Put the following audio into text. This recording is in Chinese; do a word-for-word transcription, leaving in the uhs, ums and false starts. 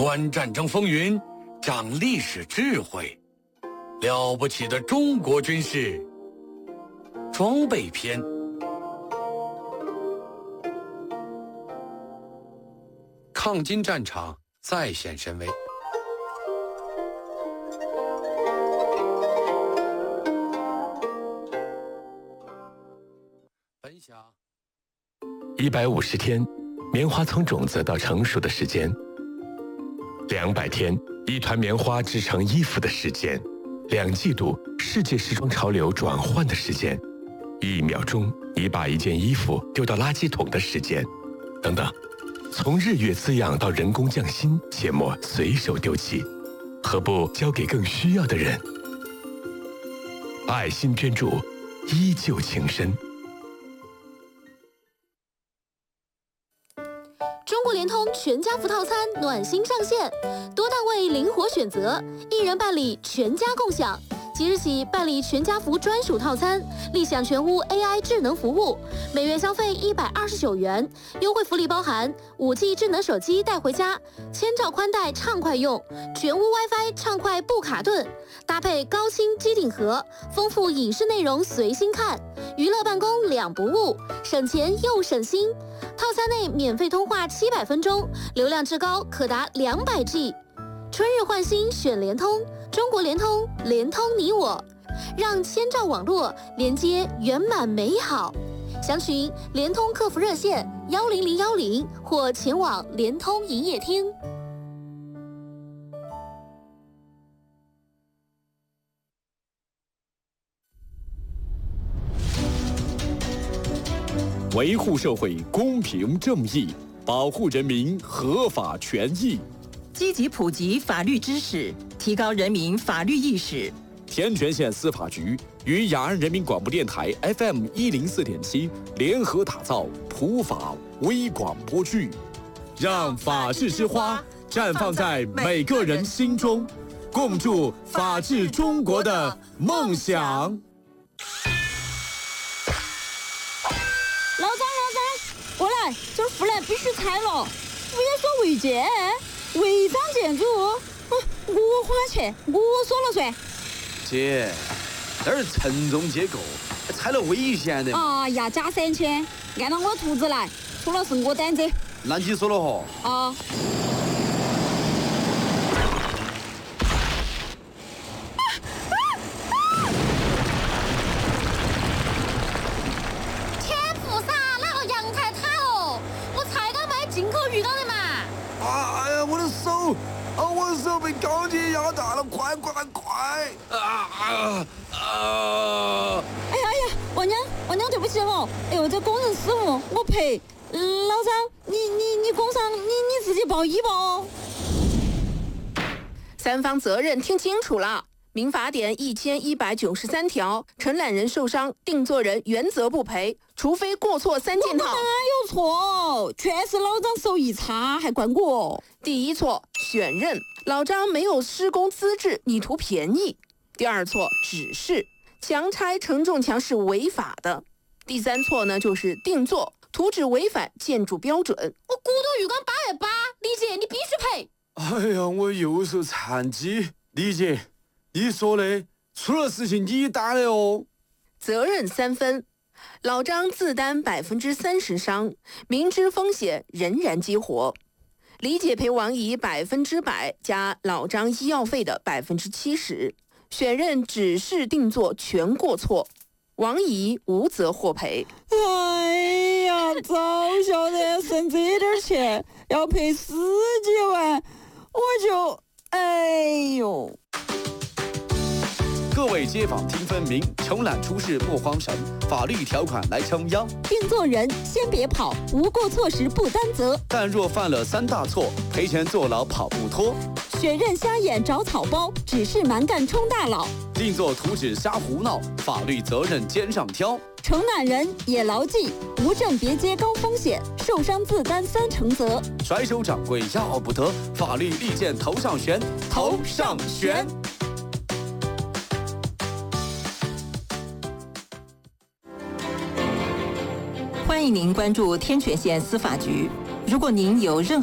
观战争风云，长历史智慧，了不起的中国军事装备篇。抗金战场再现神威。分享一百五十天，棉花从种子到成熟的时间；两百天，一团棉花织成衣服的时间；两季度，世界时装潮流转换的时间；一秒钟，你把一件衣服丢到垃圾桶的时间，等等。从日月滋养到人工匠心，切莫随手丢弃，何不交给更需要的人？爱心捐助，依旧情深。 中国联通全家福套餐暖心上线，多档位灵活选择，一人办理全家共享。即日起办理全家福专属套餐，立享全屋 A I 智能服务，每月消费一百二十九元，优惠福利包含 五 G 智能手机带回家，千兆宽带畅快用，全屋 WiFi 畅快不卡顿，搭配高清机顶盒，丰富影视内容随心看，娱乐办公两不误，省钱又省心。套餐内免费通话七百分钟，流量至高可达两百 G。春日换新选联通，中国联通，联通你我，让千兆网络连接圆满美好。详询联通客服热线幺零零幺零或前往联通营业厅。 维护社会公平正义，保护人民合法权益。 积极普及法律知识，提高人民法律意识。 天全县司法局与雅安人民广播电台 F M 一零四点七联合打造普法微广播剧，让法治之花绽放在每个人心中，共筑法治中国的梦想。 老张，老张，过来，这儿护栏必须拆了，不要说违建。违章建筑，嗯，我花钱，我说了算。 姐，这儿承重结构，拆了危险的。 啊呀，加三千，按照我图纸来，出了是我担责。 那你说了哈？ 啊。 天菩萨，那个阳台塌了，我才刚买进口浴缸的嘛。 啊！哎呀，我的手，啊，我的手被钢筋压大了，快快快！啊啊啊！ 哎呀哎呀，王娘，王娘，对不起哦，哎呦，这工人失误，我赔。老张，你你你工伤，你你自己报医吧哦。 三方责任听清楚了。民法典一千一百九十三条，承揽人受伤，定作人原则不赔，除非过错三件套。 哪有错？全是老张手艺差，还怪我。 第一错，选任，老张没有施工资质，你图便宜。第二错，指示，强拆承重墙是违法的。第三错呢，就是定做，图纸违反建筑标准。 我骨头浴缸八百八，李姐你必须赔。 哎呀，我右手残疾，李姐。你说的，出了事情你担的哦。 责任三分，老张自担百分之三十伤，明知风险仍然激活。李姐赔王姨百分之百加老张医药费的百分之七十。选任指示定做全过错，王姨无责获赔。 哎呀，早晓得省这点钱要赔十几万，我就哎呦。 各位街坊听分明，承揽出事莫慌神，法律条款来撑腰。 定做人先别跑，无过错时不担责。 但若犯了三大错，赔钱坐牢跑不脱。 选任瞎眼找草包，指示蛮干充大佬。 定做图纸瞎胡闹，法律责任肩上挑。 承揽人也牢记，无证别接高风险，受伤自担三成责。 甩手掌柜要不得，法律利剑头上悬，头上悬。 欢迎您关注天全县司法局。如果您有任何